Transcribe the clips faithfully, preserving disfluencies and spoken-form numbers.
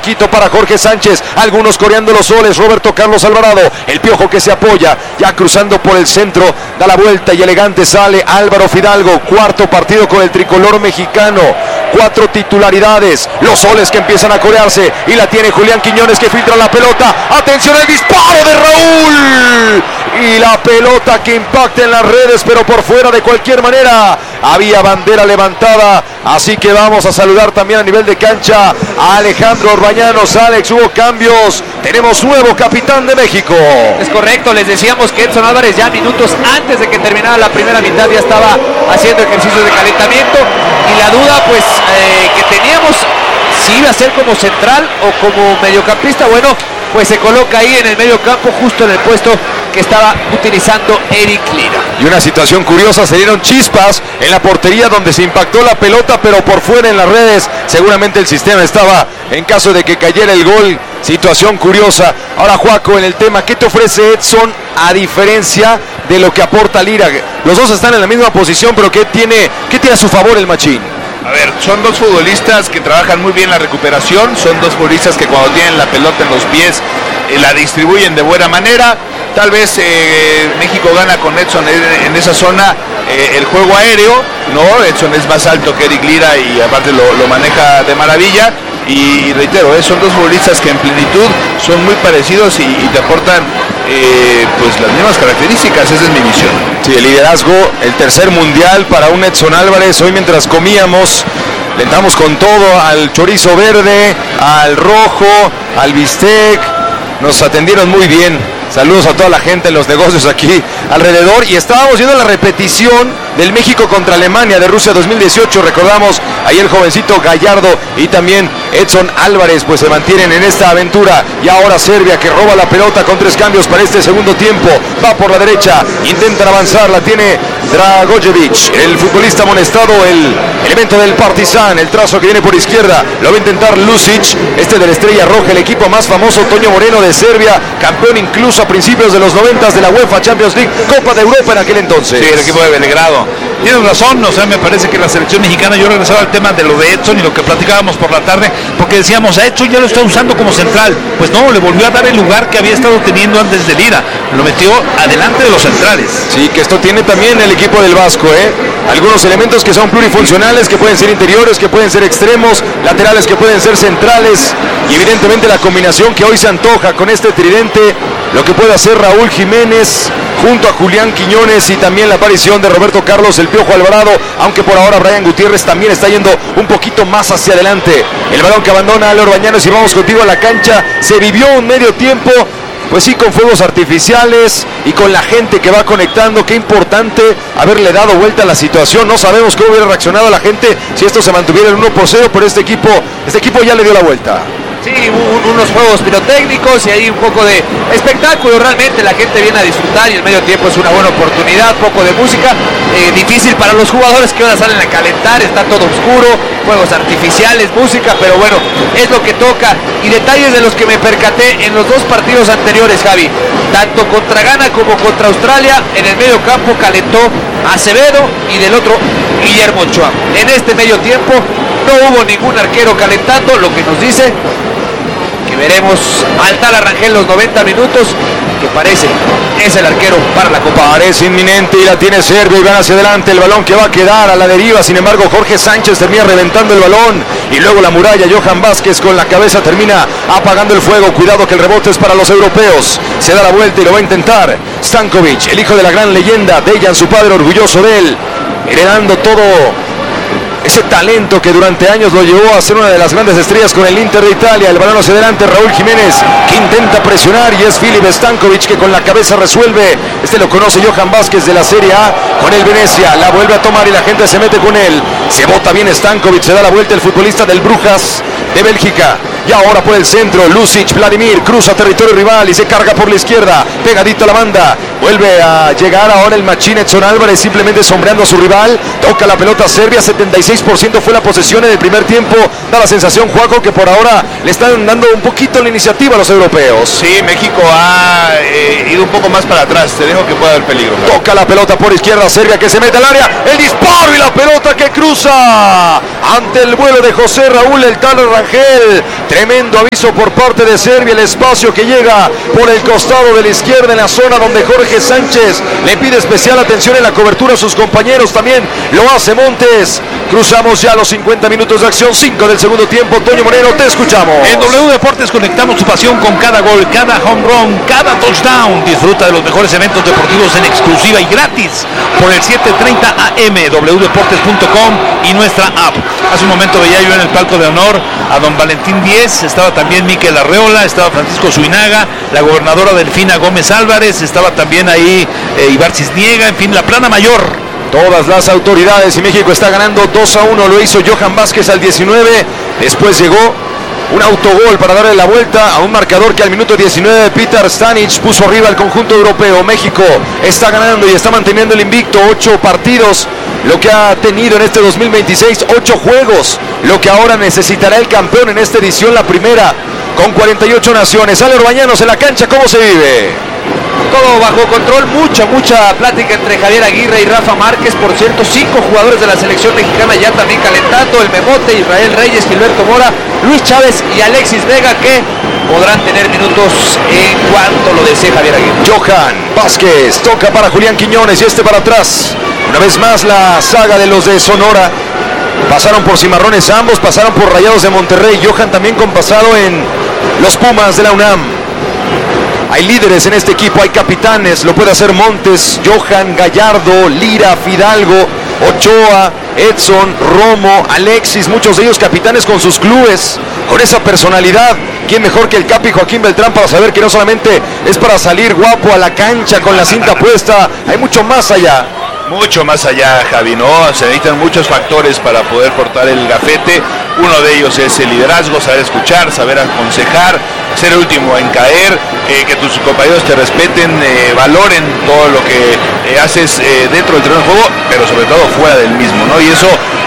Paquito para Jorge Sánchez, algunos coreando los soles, Roberto Carlos Alvarado, el Piojo que se apoya, ya cruzando por el centro, da la vuelta y elegante sale Álvaro Fidalgo, cuarto partido con el tricolor mexicano, cuatro titularidades, los soles que empiezan a corearse y la tiene Julián Quiñones que filtra la pelota, atención el disparo de Raúl y la pelota que impacta en las redes pero por fuera de cualquier manera, había bandera levantada, así que vamos a saludar también a nivel de cancha a Alejandro Orbañanos. Alex, hubo cambios, tenemos nuevo capitán de México. Es correcto, les decíamos que Edson Álvarez ya minutos antes de que terminara la primera mitad ya estaba haciendo ejercicios de calentamiento y la duda pues eh, que teníamos si iba a ser como central o como mediocampista, bueno, pues se coloca ahí en el medio campo justo en el puesto que estaba utilizando Eric Lira. Y una situación curiosa, se dieron chispas en la portería donde se impactó la pelota, pero por fuera en las redes, seguramente el sistema estaba en caso de que cayera el gol. Situación curiosa. Ahora, Juaco, en el tema, ¿qué te ofrece Edson a diferencia de lo que aporta Lira? Los dos están en la misma posición, pero ¿qué tiene, qué tiene a su favor el Machín? A ver, son dos futbolistas que trabajan muy bien la recuperación, son dos futbolistas que cuando tienen la pelota en los pies eh, la distribuyen de buena manera. Tal vez eh, México gana con Edson en, en esa zona eh, el juego aéreo, ¿no? Edson es más alto que Eric Lira y aparte lo, lo maneja de maravilla. Y reitero, eh, son dos futbolistas que en plenitud son muy parecidos y, y te aportan eh, pues las mismas características. Esa es mi visión. Sí, el liderazgo, el tercer mundial para un Edson Álvarez. Hoy mientras comíamos le entramos con todo al chorizo verde, al rojo, al bistec. Nos atendieron muy bien. Saludos a toda la gente en los negocios aquí alrededor. Y estábamos viendo la repetición del México contra Alemania de Rusia dos mil dieciocho. Recordamos ahí el jovencito Gallardo y también Edson Álvarez pues se mantienen en esta aventura. Y ahora Serbia que roba la pelota con tres cambios para este segundo tiempo. Va por la derecha, intentan avanzar, la tiene Dragojevic, el futbolista amonestado, el elemento del Partizan. El trazo que viene por izquierda, lo va a intentar Lucic, este de la Estrella Roja, el equipo más famoso, Toño Moreno de Serbia, campeón incluso a principios de los noventas de la UEFA Champions League, Copa de Europa en aquel entonces. Sí, el equipo de Belgrado. Tienes razón, o sea, me parece que la selección mexicana, yo regresaba al tema de lo de Edson y lo que platicábamos por la tarde, porque decíamos, a Edson ya lo está usando como central. Pues no, le volvió a dar el lugar que había estado teniendo antes de Lira, lo metió adelante de los centrales. Sí, que esto tiene también el equipo del Vasco, ¿eh? Algunos elementos que son plurifuncionales, que pueden ser interiores, que pueden ser extremos, laterales que pueden ser centrales, y evidentemente la combinación que hoy se antoja con este tridente, lo que puede hacer Raúl Jiménez junto a Julián Quiñones y también la aparición de Roberto Carlos el Piojo Alvarado, aunque por ahora Brian Gutiérrez también está yendo un poquito más hacia adelante. El balón que abandona a Ale Orbañanos y vamos contigo a la cancha. Se vivió un medio tiempo, pues sí, con fuegos artificiales y con la gente que va conectando. Qué importante haberle dado vuelta a la situación. No sabemos cómo hubiera reaccionado la gente si esto se mantuviera en uno por cero, pero este equipo, este equipo ya le dio la vuelta. Sí, un, unos juegos pirotécnicos y ahí un poco de espectáculo. Realmente la gente viene a disfrutar y el medio tiempo es una buena oportunidad, poco de música, eh, difícil para los jugadores que ahora salen a calentar, está todo oscuro, fuegos artificiales, música, pero bueno, es lo que toca. Y detalles de los que me percaté en los dos partidos anteriores, Javi, tanto contra Ghana como contra Australia, en el medio campo calentó Acevedo y del otro Guillermo Ochoa. En este medio tiempo no hubo ningún arquero calentando, lo que nos dice que veremos al tal Arrangel los noventa minutos, que parece es el arquero para la Copa. Parece inminente y la tiene Serbia y van hacia adelante, el balón que va a quedar a la deriva. Sin embargo, Jorge Sánchez termina reventando el balón y luego la muralla, Johan Vázquez con la cabeza termina apagando el fuego. Cuidado que el rebote es para los europeos. Se da la vuelta y lo va a intentar Stankovic, el hijo de la gran leyenda Dejan, su padre, orgulloso de él, heredando todo ese talento que durante años lo llevó a ser una de las grandes estrellas con el Inter de Italia. El balón hacia adelante, Raúl Jiménez que intenta presionar y es Filip Stankovic que con la cabeza resuelve. Este lo conoce Johan Vázquez de la Serie A con el Venecia, la vuelve a tomar y la gente se mete con él. Se bota bien Stankovic, se da la vuelta el futbolista del Brujas de Bélgica. Y ahora por el centro, Lucic, Vladimir, cruza territorio rival y se carga por la izquierda, pegadito a la banda. Vuelve a llegar ahora el Machín Edson Álvarez, simplemente sombreando a su rival. Toca la pelota Serbia, setenta y seis por ciento fue la posesión en el primer tiempo. Da la sensación, Juaco, que por ahora le están dando un poquito la iniciativa a los europeos. Sí, México ha eh, ido un poco más para atrás, te dejo que pueda haber peligro. Toca la pelota por izquierda, Serbia que se mete al área, el disparo y la pelota que cruza ante el vuelo de José Raúl el tal Rangel. Tremendo aviso por parte de Serbia, el espacio que llega por el costado de la izquierda en la zona donde Jorge Sánchez le pide especial atención en la cobertura a sus compañeros, también lo hace Montes. Cruzamos ya los cincuenta minutos de acción, cinco del segundo tiempo. Toño Moreno, te escuchamos. En W Deportes conectamos tu pasión con cada gol, cada home run, cada touchdown. Disfruta de los mejores eventos deportivos en exclusiva y gratis por el siete treinta A M, w deportes punto com y nuestra app. Hace un momento veía yo en el palco de honor a don Valentín Díez, estaba también Miquel Arreola, estaba Francisco Zuinaga, la gobernadora Delfina Gómez Álvarez, estaba también ahí eh, Ibar Cisniega, en fin, la plana mayor. Todas las autoridades y México está ganando dos a uno, lo hizo Johan Vázquez al diecinueve, después llegó un autogol para darle la vuelta a un marcador que al minuto diecinueve Petar Stanic puso arriba al conjunto europeo. México está ganando y está manteniendo el invicto, ocho partidos, lo que ha tenido en este dos mil veintiséis, ocho juegos, lo que ahora necesitará el campeón en esta edición, la primera, con cuarenta y ocho naciones. Ale Orbañanos en la cancha, ¿cómo se vive? Todo bajo control, mucha, mucha plática entre Javier Aguirre y Rafa Márquez. Por cierto, cinco jugadores de la selección mexicana ya también calentando: el Memote, Israel Reyes, Gilberto Mora, Luis Chávez y Alexis Vega, que podrán tener minutos en cuanto lo desee Javier Aguirre. Johan Vázquez toca para Julián Quiñones y este para atrás. Una vez más la saga de los de Sonora. Pasaron por Cimarrones ambos, pasaron por Rayados de Monterrey. Johan también con pasado en los Pumas de la UNAM. Hay líderes en este equipo, hay capitanes, lo puede hacer Montes, Johan, Gallardo, Lira, Fidalgo, Ochoa, Edson, Romo, Alexis, muchos de ellos capitanes con sus clubes, con esa personalidad. ¿Quién mejor que el Capi Joaquín Beltrán para saber que no solamente es para salir guapo a la cancha con la cinta puesta, hay mucho más allá? Mucho más allá, Javi, ¿no? Se necesitan muchos factores para poder portar el gafete. Uno de ellos es el liderazgo, saber escuchar, saber aconsejar, ser el último en caer, eh, que tus compañeros te respeten, eh, valoren todo lo que eh, haces eh, dentro del terreno de juego, pero sobre todo fuera del mismo, ¿no? Y eso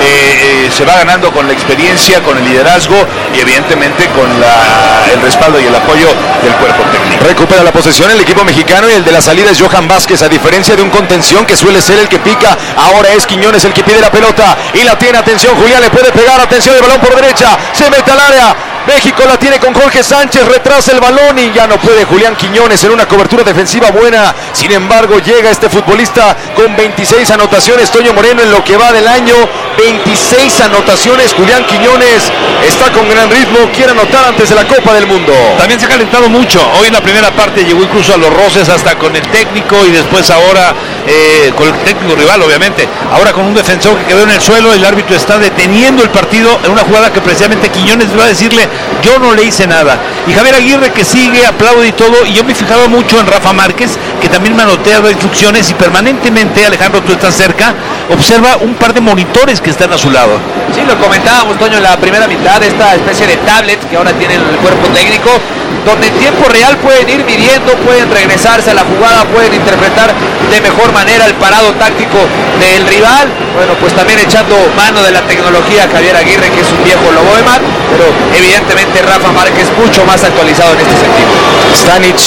eh, eh, se va ganando con la experiencia, con el liderazgo y evidentemente con la, el respaldo y el apoyo del cuerpo técnico. Recupera la posesión el equipo mexicano y el de la salida es Johan Vázquez, a diferencia de un contención que suele ser el que pica, ahora es Quiñones el que pide la pelota y la tiene. Atención, Julián le puede pegar, atención, el balón por derecha, se mete al área, México la tiene con Jorge Sánchez, retrasa el balón y ya no puede Julián Quiñones en una cobertura defensiva buena. Sin embargo, llega este futbolista con veintiséis anotaciones. Toño Moreno, en lo que va del año, veintiséis anotaciones. Julián Quiñones está con gran ritmo, quiere anotar antes de la Copa del Mundo. También se ha calentado mucho. Hoy en la primera parte llegó incluso a los roces hasta con el técnico y después ahora eh, con el técnico rival, obviamente. Ahora con un defensor que quedó en el suelo, el árbitro está deteniendo el partido en una jugada que precisamente Quiñones va a decirle: yo no le hice nada. Y Javier Aguirre, que sigue, aplaude y todo. Y yo me he fijado mucho en Rafa Márquez, que también manotea las instrucciones y permanentemente, Alejandro, tú estás cerca, observa un par de monitores que están a su lado. Sí, lo comentábamos, Toño, en la primera mitad, esta especie de tablet que ahora tiene el cuerpo técnico, donde en tiempo real pueden ir midiendo, pueden regresarse a la jugada, pueden interpretar de mejor manera el parado táctico del rival. Bueno, pues también echando mano de la tecnología Javier Aguirre, que es un viejo lobo de mar, pero evidentemente Rafa Márquez mucho más actualizado en este sentido. Stanic,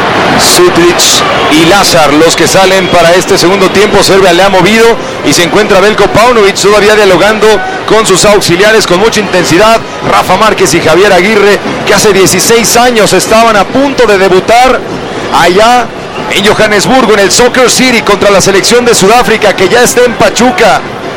Sutric y Lázar los que salen para este segundo tiempo. Serbia le ha movido y se encuentra Belko Paunovic todavía dialogando con sus auxiliares con mucha intensidad. Rafa Márquez y Javier Aguirre, que hace dieciséis años estaban a punto de debutar allá en Johannesburgo, en el Soccer City, contra la selección de Sudáfrica, que ya está en Pachuca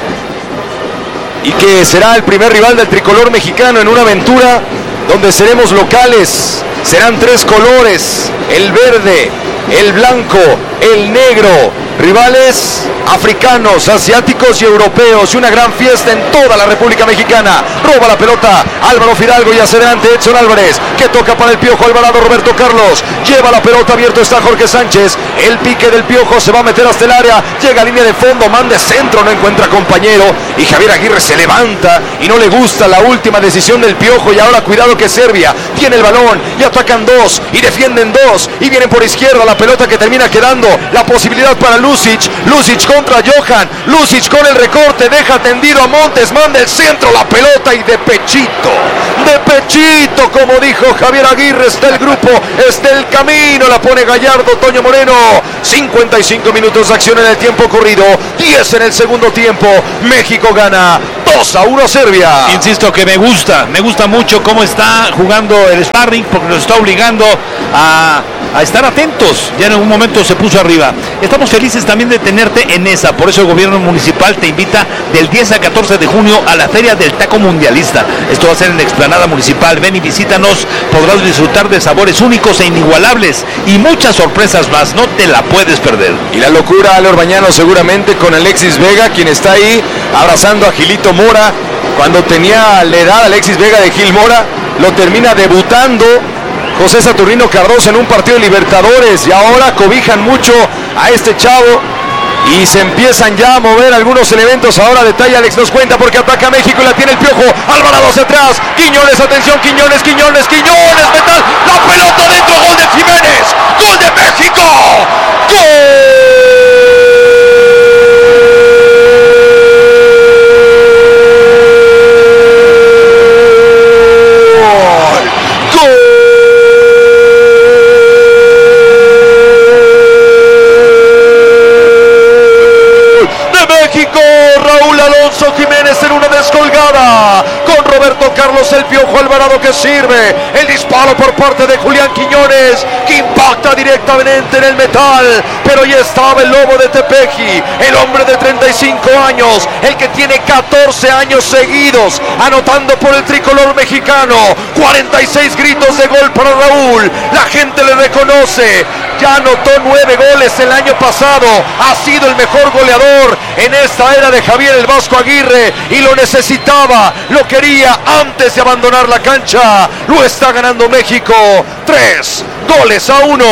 y que será el primer rival del tricolor mexicano en una aventura donde seremos locales. Serán tres colores: el verde, el blanco, el negro. Rivales africanos, asiáticos y europeos, y una gran fiesta en toda la República Mexicana. Roba la pelota Álvaro Fidalgo y hacia adelante Edson Álvarez, que toca para el Piojo Alvarado. Roberto Carlos lleva la pelota, abierto está Jorge Sánchez, el pique del Piojo se va a meter hasta el área, llega a línea de fondo, manda centro, no encuentra compañero y Javier Aguirre se levanta y no le gusta la última decisión del Piojo. Y ahora cuidado que Serbia tiene el balón y atacan dos y defienden dos y vienen por izquierda, la pelota que termina quedando, la posibilidad para Lucic, Lucic contra Johan, Lucic con el recorte, deja tendido a Montes, manda el centro, la pelota y de pechito, de pechito, como dijo Javier Aguirre, está el grupo, está el camino, la pone Gallardo, Toño Moreno. cincuenta y cinco minutos de acción en el tiempo corrido, diez en el segundo tiempo. México gana dos a uno a Serbia. Insisto que me gusta, me gusta mucho cómo está jugando el sparring, porque nos está obligando a, a estar atentos. Ya en algún momento se puso arriba. Estamos felices también de tenerte en esa, por eso el gobierno municipal te invita del diez a catorce de junio a la Feria del Taco Mundialista. Esto va a ser en la explanada municipal. Ven y visítanos, podrás disfrutar de sabores únicos e inigualables y muchas sorpresas más, no te la puedes perder. Y la locura, Ale Orbañano, seguramente con Alexis Vega, quien está ahí abrazando a Gilito Mora. Cuando tenía la edad Alexis Vega de Gil Mora, lo termina debutando José Saturnino Cardoso en un partido de Libertadores, y ahora cobijan mucho a este chavo y se empiezan ya a mover algunos elementos. Ahora detalle Alex nos cuenta, porque ataca México y la tiene el Piojo. Alvarado hacia atrás, Quiñones, atención, Quiñones, Quiñones, Quiñones, metal, la pelota dentro, gol de Jiménez, gol de México, gol. Jiménez en una descolgada con Roberto Carlos el Piojo Alvarado, que sirve el disparo por parte de Julián Quiñones, que impacta directamente en el metal, pero ya estaba el Lobo de Tepeji, el hombre de treinta y cinco años, el que tiene catorce años seguidos anotando por el tricolor mexicano. Cuarenta y seis gritos de gol para Raúl, la gente le reconoce, ya anotó nueve goles el año pasado, ha sido el mejor goleador en esta era de Javier el Vasco Aguirre, y lo necesitaba, lo quería antes de abandonar la cancha. Lo está ganando México, tres goles a uno.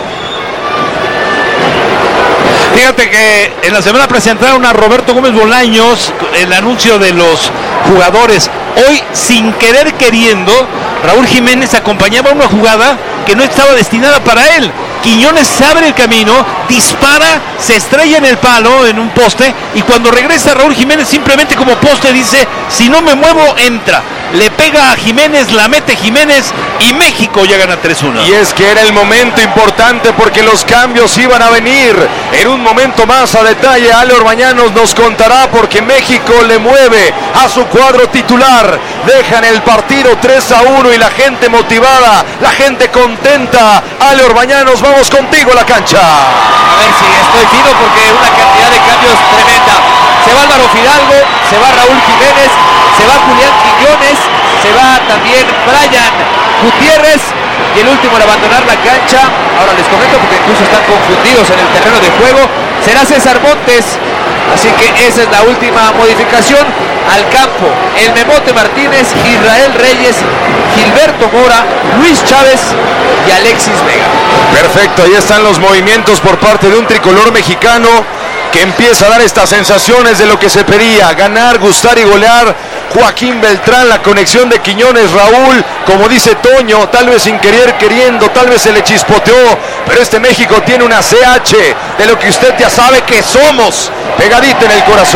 Fíjate que en la semana presentaron a Roberto Gómez Bolaños el anuncio de los jugadores. Hoy, sin querer queriendo, Raúl Jiménez acompañaba una jugada que no estaba destinada para él. Quiñones se abre el camino, dispara, se estrella en el palo, en un poste, y cuando regresa Raúl Jiménez simplemente como poste dice, si no me muevo, entra. Le pega a Jiménez, la mete Jiménez y México ya gana tres uno. Y es que era el momento importante, porque los cambios iban a venir. En un momento más, a detalle, Ale Orbañanos nos contará, porque México le mueve a su cuadro titular. Dejan el partido tres a uno y la gente motivada, la gente contenta. Ale Orbañanos, vamos contigo a la cancha. A ver si estoy fino, porque una cantidad de cambios tremenda. Se va Álvaro Fidalgo, se va Raúl Jiménez, se va Julián Quiñones, se va también Brian Gutiérrez, y el último en abandonar la cancha, ahora les comento porque incluso están confundidos en el terreno de juego, será César Montes. Así que esa es la última modificación. Al campo, el Memote Martínez, Israel Reyes, Gilberto Mora, Luis Chávez y Alexis Vega. Perfecto, ahí están los movimientos por parte de un tricolor mexicano que empieza a dar estas sensaciones de lo que se pedía: ganar, gustar y golear. Joaquín Beltrán, la conexión de Quiñones, Raúl, como dice Toño, tal vez sin querer queriendo, tal vez se le chispoteó, pero este México tiene una C H de lo que usted ya sabe que somos, pegadita en el corazón.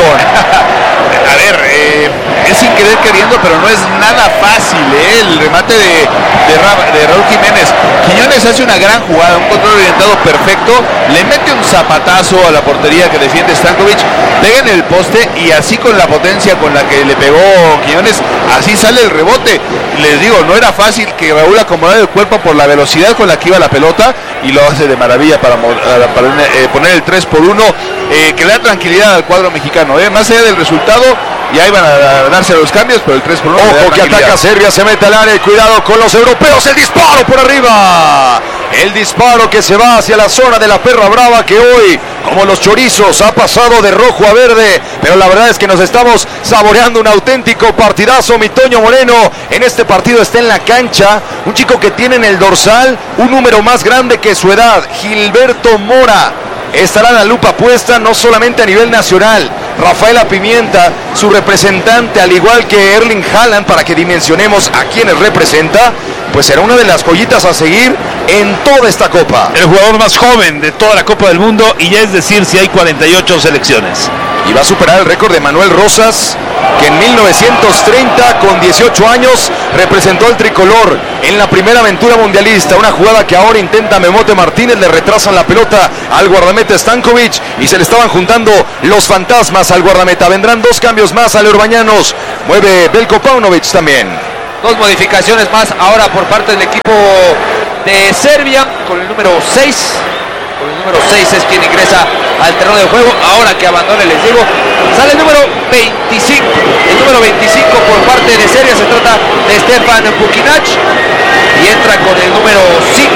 A ver, eh, es sin querer queriendo, pero no es nada fácil, ¿eh? El remate de, de, Ra, de Raúl Jiménez. Quiñones hace una gran jugada, un control orientado perfecto, le mete un zapatazo a la portería que defiende Stankovic, pega en el poste, y así con la potencia con la que le pegó Quiñones, así sale el rebote. Les digo, no era fácil que Raúl acomodara el cuerpo por la velocidad con la que iba la pelota, y lo hace de maravilla para, para eh, poner el tres por uno, eh, que le da tranquilidad al cuadro mexicano, eh. Más allá del resultado, ya iban a darse los cambios, pero el tres por uno. Ojo que ataca Serbia, se mete al área, y cuidado con los europeos, el disparo por arriba, el disparo que se va hacia la zona de la Perra Brava, que hoy, como los chorizos, ha pasado de rojo a verde, pero la verdad es que nos estamos saboreando un auténtico partidazo. Mi Toño Moreno en este partido está en la cancha, un chico que tiene en el dorsal un número más grande que su edad, Gilberto Mora. Estará la lupa puesta no solamente a nivel nacional. Rafaela Pimienta, su representante, al igual que Erling Haaland, para que dimensionemos a quienes representa, pues será una de las joyitas a seguir en toda esta Copa. El jugador más joven de toda la Copa del Mundo, y ya es decir si hay cuarenta y ocho selecciones. Y va a superar el récord de Manuel Rosas, que en mil novecientos treinta, con dieciocho años, representó al tricolor en la primera aventura mundialista. Una jugada que ahora intenta Memote Martínez, le retrasan la pelota al guardameta Stankovic y se le estaban juntando los fantasmas al guardameta. Vendrán dos cambios más al Urbañanos. Mueve Belko Paunovic también. Dos modificaciones más ahora por parte del equipo de Serbia, con el número seis. Con el número seis es quien ingresa al terreno de juego. Ahora que abandone, les digo, sale el número veinticinco. El número veinticinco por parte de Serbia, se trata de Stefan Pukinac. Y entra con el número cinco